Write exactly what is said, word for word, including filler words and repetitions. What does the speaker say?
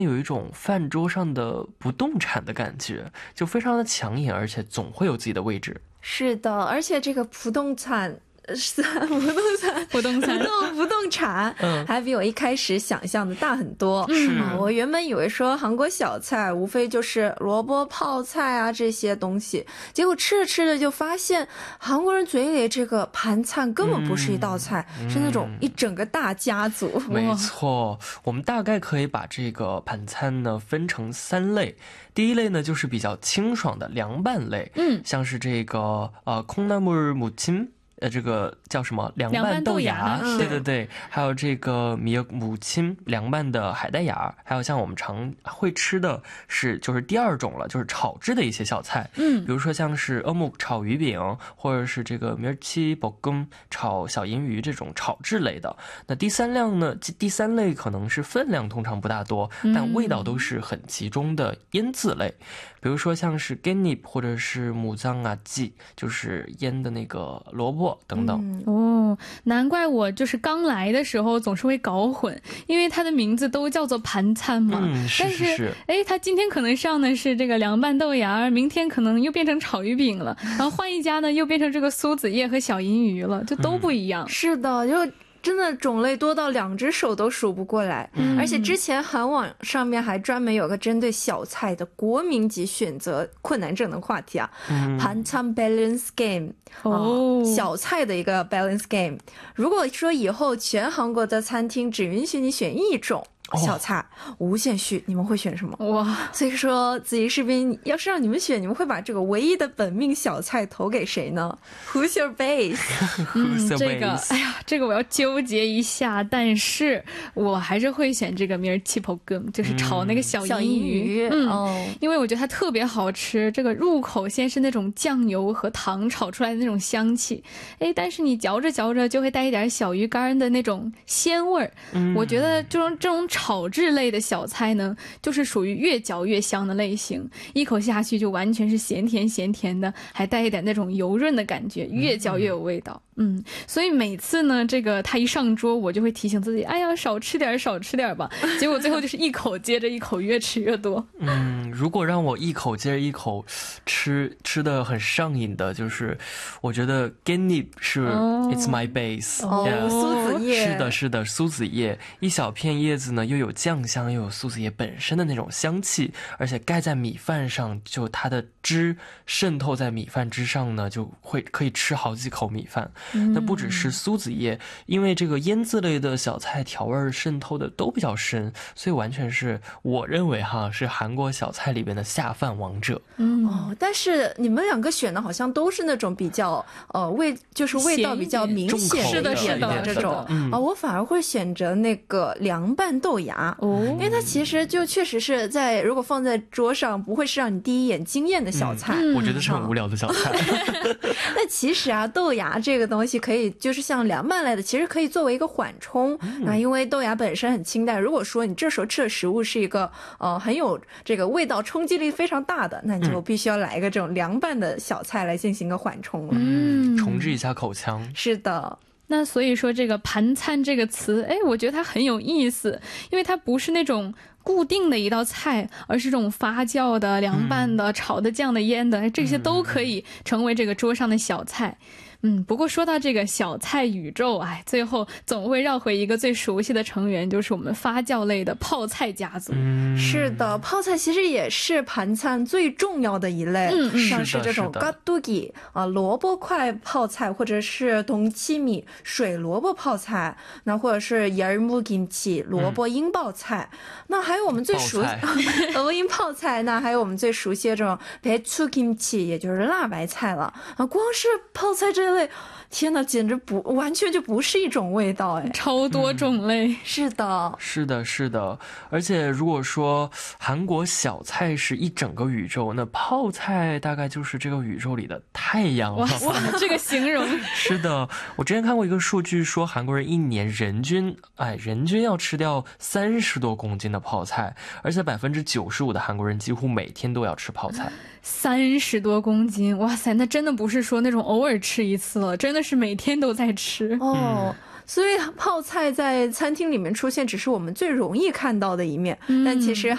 有一种饭桌上的不动产的感觉，就非常的抢眼，而且总会有自己的位置。 是的，而且这个不动产是不动产不动产不动不动产嗯还比我一开始想象的大很多。 是啊我原本以为说韩国小菜无非就是萝卜泡菜啊这些东西，结果吃着吃着就发现韩国人嘴里这个盘菜根本不是一道菜，是那种一整个大家族。 没错，我们大概可以把这个盘餐呢分成三类。第一类呢就是比较清爽的凉拌类， 嗯像是这个呃콩나물 무침，呃，这个叫什么凉拌豆芽， 凉拌豆芽对对对，还有这个米母亲凉拌的海带芽，还有像我们常会吃的是就是第二种了，就是炒制的一些小菜， 嗯比如说像是어묵炒鱼饼，或者是这个멸치 볶음炒小银鱼这种炒制类的。那第三量呢，第三类可能是分量通常不大多，但味道都是很集中的腌制类，比如说像是깻잎或者是母臧啊鸡，就是腌的那个萝卜等等。 嗯哦，难怪我就是刚来的时候总是会搞混，因为它的名字都叫做盘餐嘛。 嗯，是是但是。 哎，它今天可能上的是这个凉拌豆芽，明天可能又变成炒鱼饼了，然后换一家呢又变成这个苏子叶和小银鱼了，就都不一样。 是的，就真的种类多到两只手都数不过来。 嗯而且之前韩网上面还专门有个针对小菜的国民级选择困难症的话题啊， 嗯盘餐 balance game， 哦啊小菜的一个 balance game。如果说以后全韩国的餐厅只允许你选一种小菜，无限续，你们会选什么？ 哇， 所以说子怡士兵，要是让你们选，你们会把这个唯一的本命小菜投给谁呢？ Who's your base？ 嗯， Who's the 这个 base？ 哎呀，这个我要纠结一下，但是我还是会选这个米尔气泡羹，就是炒那个小小银银鱼， 嗯。 哦， 因为我觉得它特别好吃，这个入口先是那种酱油和糖炒出来的那种香气，哎，但是你嚼着嚼着就会带一点小鱼干的那种鲜味儿。 嗯我觉得这种这种炒制类的小菜呢，就是属于越嚼越香的类型，一口下去就完全是咸甜咸甜的，还带一点那种油润的感觉，越嚼越有味道。嗯，所以每次呢，这个它一上桌，我就会提醒自己，哎呀，少吃点少吃点吧。结果最后就是一口接着一口，越吃越多。 嗯，如果让我一口接着一口吃吃的很上瘾的，就是我觉得 깻잎是、 哦、 it's my base。 哦 yeah， 苏子叶， 是的是的，苏子叶一小片叶子呢，又有酱香又有苏子叶本身的那种香气，而且盖在米饭上，就它的汁渗透在米饭之上呢，就会可以吃好几口米饭。那不只是苏子叶，因为这个腌制类的小菜调味渗透的都比较深，所以完全是我认为哈是韩国小菜里边的下饭王者。 嗯， 哦，但是你们两个选的好像都是那种比较呃味，就是味道比较明显是的一点是的这种嗯啊、我反而会选择那个凉拌豆芽。 哦， 因为它其实就确实是在如果放在桌上不会是让你第一眼惊艳的小菜。 嗯我觉得是很无聊的小菜。 但其实啊，豆芽这个东西可以就是像凉拌类的，其实可以作为一个缓冲。那、因为豆芽本身很清淡，如果说你这时候吃的食物是一个呃很有这个味道冲击力非常大的，那你就必须要来一个这种凉拌的小菜来进行一个缓冲了。 嗯， 重置一下口腔。 是的。 那所以说这个盘餐这个词，哎，我觉得它很有意思，因为它不是那种固定的一道菜，而是这种发酵的、凉拌的、炒的、酱的、腌的，这些都可以成为这个桌上的小菜。嗯，不过说到这个小菜宇宙，哎，最后总会绕回一个最熟悉的成员，就是我们发酵类的泡菜家族。 嗯， 是的，泡菜其实也是盘餐最重要的一类， 嗯嗯像是这种是的嘎杜gi啊萝卜块泡菜，或者是동치미水萝卜泡菜，那或者是열무김치萝卜英泡菜，那还有我们最熟泡萝卜英泡菜，那还有我们最熟悉的这种배추김치，也就是辣白菜了啊。光是泡菜这类，天哪，简直不完全就不是一种味道哎。 超多种类。 是的， 是的，是的，而且如果说韩国小菜是一整个宇宙，那泡菜大概就是这个宇宙里的太阳了。 哇哇，这个形容是的，我之前看过一个数据说，韩国人一年人均，哎，人均要吃掉三十多公斤的泡菜，而且百分之九十五的韩国人几乎每天都要吃泡菜。 三十多公斤，哇塞，那真的不是说那种偶尔吃一次了，真的是每天都在吃。 哦。所以泡菜在餐厅里面出现只是我们最容易看到的一面， 嗯、 但其实